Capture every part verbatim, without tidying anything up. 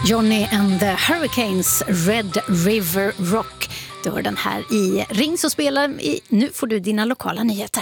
Johnny and the Hurricanes, Red River Rock. Du hör den här i Ring så spelar i. Nu får du dina lokala nyheter.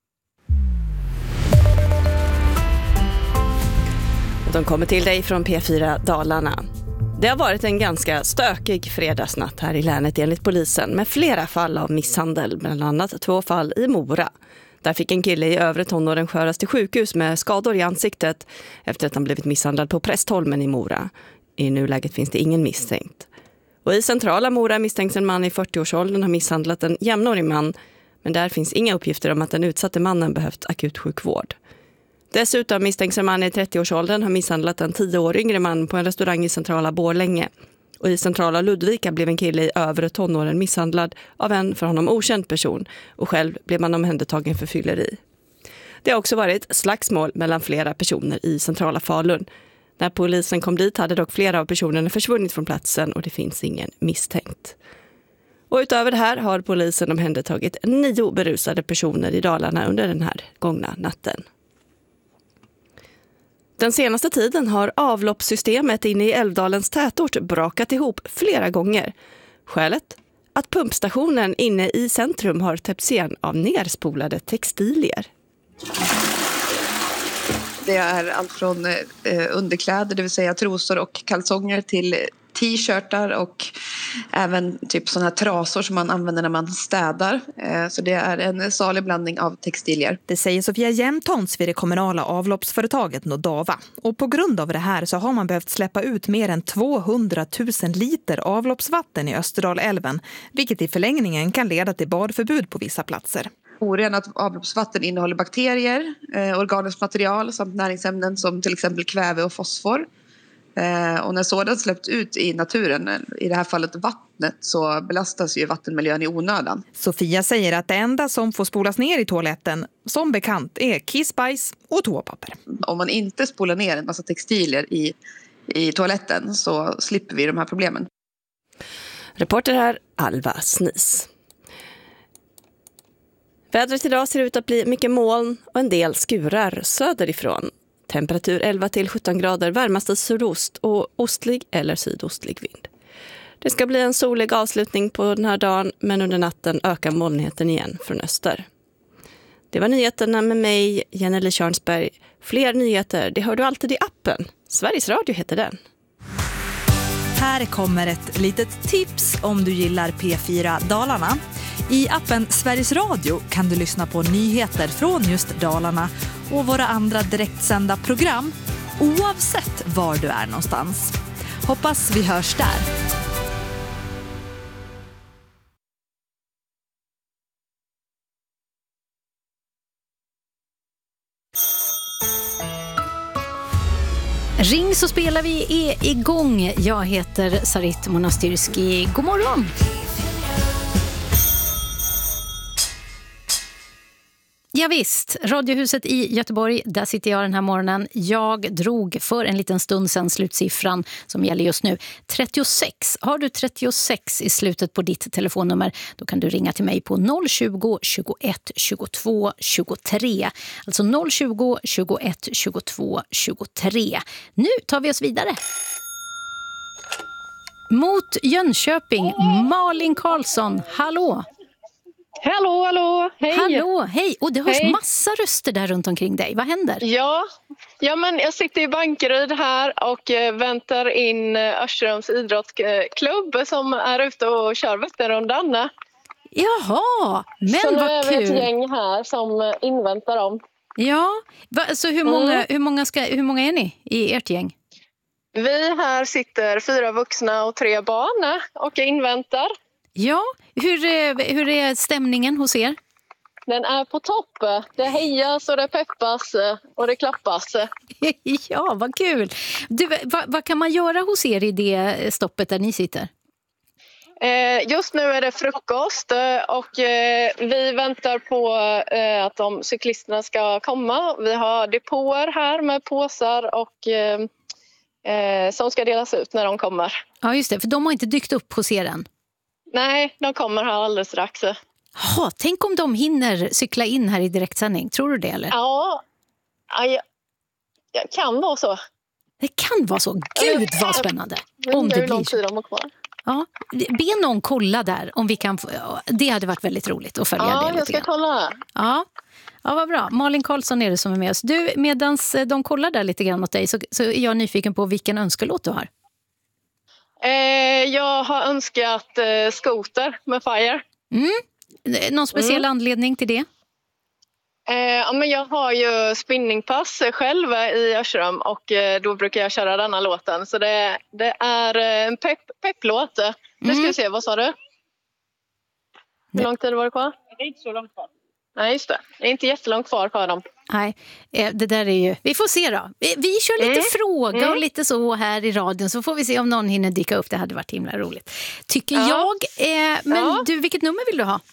De kommer till dig från P fyra Dalarna. Det har varit en ganska stökig fredagsnatt här i länet enligt polisen med flera fall av misshandel, bland annat två fall i Mora. Där fick en kille i övre tonåren köras till sjukhus med skador i ansiktet efter att han blivit misshandlad på Prästholmen i Mora. I nuläget finns det ingen misstänkt. Och i centrala Mora misstänks en man i fyrtioårsåldern har misshandlat en jämnårig man, men där finns inga uppgifter om att den utsatte mannen behövt akut sjukvård. Dessutom misstänks en man i trettioårsåldern har misshandlat en tio år yngre man på en restaurang i centrala Borlänge. Och i centrala Ludvika blev en kille i övre tonåren misshandlad av en för honom okänd person och själv blev man omhändertagen för fylleri. Det har också varit slagsmål mellan flera personer i centrala Falun. När polisen kom dit hade dock flera av personerna försvunnit från platsen och det finns ingen misstänkt. Och utöver det här har polisen omhändertagit nio berusade personer i Dalarna under den här gångna natten. Den senaste tiden har avloppssystemet inne i Älvdalens tätort brakat ihop flera gånger. Skälet? Att pumpstationen inne i centrum har täppts igen av nerspolade textilier. Det är allt från eh, underkläder, det vill säga trosor och kalsonger, till t-shirtar och även typ sådana här trasor som man använder när man städar. Eh, så det är en salig blandning av textilier. Det säger Sofia Jämtons vid det kommunala avloppsföretaget Nodava. Och på grund av det här så har man behövt släppa ut mer än tvåhundratusen liter avloppsvatten i Österdalälven, vilket i förlängningen kan leda till badförbud på vissa platser. Orenat avloppsvatten innehåller bakterier, eh, organiskt material samt näringsämnen som till exempel kväve och fosfor. Eh, och när sådant släppt ut i naturen, i det här fallet vattnet, så belastas ju vattenmiljön i onödan. Sofia säger att det enda som får spolas ner i toaletten, som bekant, är kissbajs och toapapper. Om man inte spolar ner en massa textilier i, i toaletten så slipper vi de här problemen. Reporter här, Alva Snis. Vädret idag ser ut att bli mycket moln och en del skurar söderifrån. Temperatur elva till sjutton grader, varmaste sydost och ostlig eller sydostlig vind. Det ska bli en solig avslutning på den här dagen, men under natten ökar molnigheten igen från öster. Det var nyheterna med mig, Jenny Tjörnsberg. Fler nyheter, det hör du alltid i appen. Sveriges Radio heter den. Här kommer ett litet tips om du gillar P fyra Dalarna. I appen Sveriges Radio kan du lyssna på nyheter från just Dalarna och våra andra direktsända program, oavsett var du är någonstans. Hoppas vi hörs där. Ring så spelar vi är igång. Jag heter Sarit Monastyrski. God morgon! Ja visst, Radiohuset i Göteborg, där sitter jag den här morgonen. Jag drog för en liten stund sedan slutsiffran som gäller just nu. trettiosex. Har du trettiosex i slutet på ditt telefonnummer, då kan du ringa till mig på noll tjugo, tjugoett, tjugotvå, tjugotre. Alltså noll tjugo, tjugoett, tjugotvå, tjugotre. Nu tar vi oss vidare. Mot Jönköping, Malin Karlsson, hallå! Hallå, hallå, hej! Hallå, hej! Och det hörs hej. Massa röster där runt omkring dig. Vad händer? Ja, ja men jag sitter i Bankeryd här och väntar in Örströms idrottsklubb som är ute och kör Vätternrundan. Jaha, men så vad nu är vi kul! ett gäng här som inväntar dem. Ja, va, så hur många, Mm. hur, många ska, hur många är ni i ert gäng? Vi här sitter fyra vuxna och tre barn och inväntar. Ja, hur, är- hur är stämningen hos er? Den är på topp. Det hejas och det peppas och det klappas. Ja, vad kul! Du, vad, vad kan man göra hos er i det stoppet där ni sitter? Eh, Just nu är det frukost eh, och eh, vi väntar på eh, att de cyklisterna ska komma. Vi har depåer här med påsar och eh, eh, som ska delas ut när de kommer. Ja, just det, för de har inte dykt upp hos er än. Nej, de kommer här alldeles strax. Jaha, tänk om de hinner cykla in här i direktsändning. Tror du det eller? Ja, ja, ja kan vara så. Det kan vara så. Gud vad spännande. Om det blir så. Ja, be någon kolla där om vi kan få, det hade varit väldigt roligt att följa ja, det lite jag ska grann. kolla. Ja. Ja, vad bra. Malin Karlsson är det som är med oss. Du, medans de kollar där lite grann åt dig så, så är jag nyfiken på vilken önskelåt du har. Eh, jag har önskat eh, Skoter med Fire. Mm. Någon speciell mm. anledning till det? Eh, ja, men jag har ju spinningpass själv i Örsrum och eh, då brukar jag köra denna låten. Så det, det är en pepp, pepplåt. Mm. Nu ska vi se, vad sa du? Hur lång tid var det kvar? Det är inte så långt kvar. Nej, just det. Det är inte jättelångt kvar för dem. Nej, det där är ju... Vi får se då. Vi, vi kör lite mm. fråga mm. och lite så här i radion så får vi se om någon hinner dyka upp. Det hade varit himla roligt. Tycker ja. jag. Eh, men ja. du, vilket nummer vill du ha?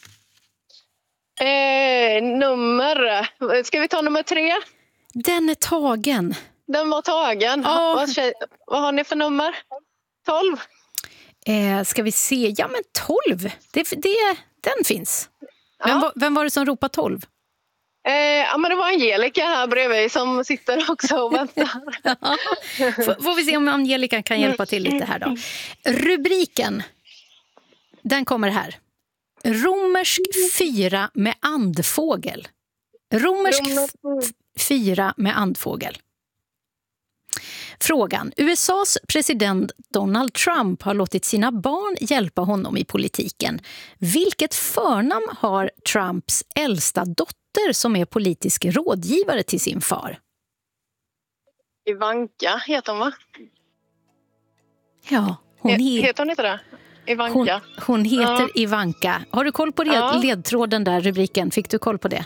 Eh, nummer... Ska vi ta nummer tre? Den är tagen. Den var tagen. Oh. Vad, tjej, vad har ni för nummer? tolv? Eh, ska vi se? Ja, men tolv. Det, det, den finns. Ja. Vem, var, vem var det som ropade tolv? Eh, ja, men det var Angelica här bredvid som sitter också och väntar. Ja. Får, får vi se om Angelica kan hjälpa till lite här då. Rubriken, den kommer här. Romersk fyra med andfågel. Romersk f- fyra med andfågel. Frågan. U S A:s president Donald Trump har låtit sina barn hjälpa honom i politiken. Vilket förnamn har Trumps äldsta dotter som är politisk rådgivare till sin far? Ivanka heter hon, va? Ja, hon he- heter hon inte det? Ivanka. Hon, hon heter ja. Ivanka. Har du koll på led- ja. ledtråden där, rubriken? Fick du koll på det?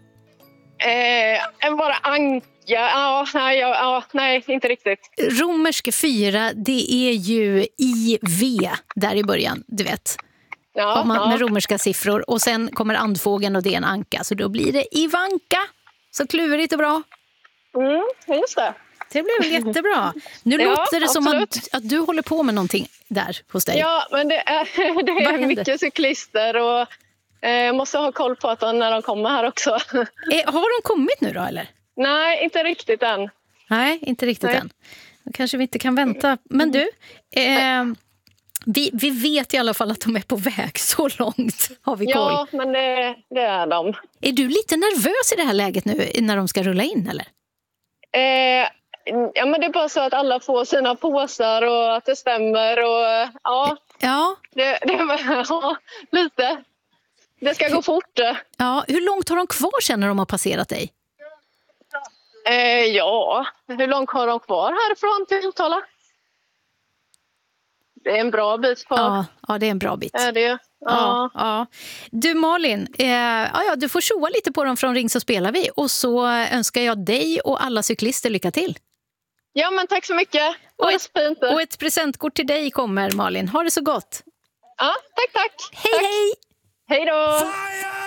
Eh, bara Anka. Ja, nej, ja, ja, nej, inte riktigt. Romersk fyra, det är ju I V där i början, du vet. Ja, man, ja. Med romerska siffror. Och sen kommer andfågeln och det är en anka. Så då blir det Ivanka. Så klurigt och bra. Mm, just det. Det blev väl jättebra. Nu ja, låter det som att, att du håller på med någonting där hos dig. Ja, men det är, det är mycket cyklister och eh, jag måste ha koll på att de, när de kommer här också. Eh, har de kommit nu då, eller? Nej, inte riktigt än. Nej, inte riktigt Nej. än. Då kanske vi inte kan vänta. Men du, eh, vi, vi vet i alla fall att de är på väg så långt. Har vi koll. Ja, men det, det är de. Är du lite nervös i det här läget nu när de ska rulla in, eller? Eh, ja, men det är bara så att alla får sina påsar och att det stämmer. Och, ja, ja. Det, det, ja, lite. Det ska gå fort. Ja, hur långt har de kvar sen när de har passerat dig? Eh, ja, hur långt har de kvar härifrån till Motala? Det är en bra bit kvar. Ja, ja det är en bra bit. Är det? Ja. Ja, ja. Du Malin, eh, ja, ja, du får tjoa lite på dem från Ring så spelar vi. Och så önskar jag dig och alla cyklister lycka till. Ja, men tack så mycket. Och ett, fint. och ett presentkort till dig kommer, Malin. Ha det så gott. Ja, tack, tack. Hej, tack. hej! Hej då!